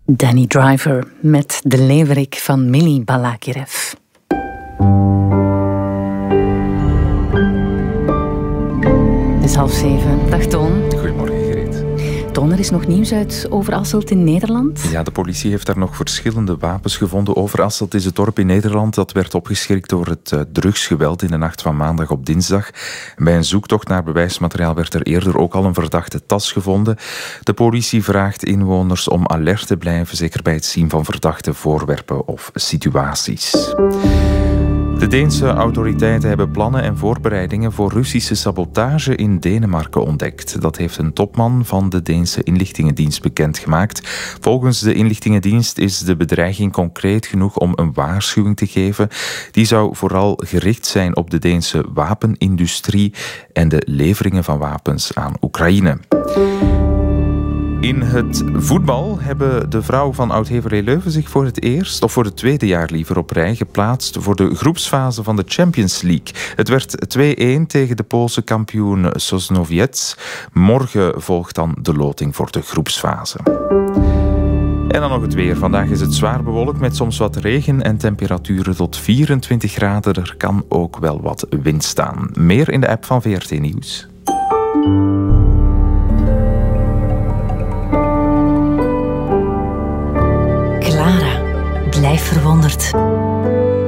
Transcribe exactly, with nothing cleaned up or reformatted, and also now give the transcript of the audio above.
Danny Driver met De Leeuwerik van Mili Balakirev. Het is half zeven. Dag Toon. Goedemorgen, Greet. Toon, er is nog nieuws uit Overasselt in Nederland. Ja, de politie heeft daar nog verschillende wapens gevonden. Overasselt is het dorp in Nederland dat werd opgeschrikt door het uh, drugsgeweld in de nacht van maandag op dinsdag. Bij een zoektocht naar bewijsmateriaal werd er eerder ook al een verdachte tas gevonden. De politie vraagt inwoners om alert te blijven, zeker bij het zien van verdachte voorwerpen of situaties. De Deense autoriteiten hebben plannen en voorbereidingen voor Russische sabotage in Denemarken ontdekt. Dat heeft een topman van de Deense inlichtingendienst bekendgemaakt. Volgens de inlichtingendienst is de bedreiging concreet genoeg om een waarschuwing te geven. Die zou vooral gericht zijn op de Deense wapenindustrie en de leveringen van wapens aan Oekraïne. In het voetbal hebben de vrouwen van Oud-Heverlee Leuven zich voor het eerst, of voor het tweede jaar liever op rij, geplaatst voor de groepsfase van de Champions League. Het werd twee-een tegen de Poolse kampioen Sosnowiec. Morgen volgt dan de loting voor de groepsfase. En dan nog het weer. Vandaag is het zwaar bewolkt met soms wat regen en temperaturen tot vierentwintig graden. Er kan ook wel wat wind staan. Meer in de app van V R T Nieuws.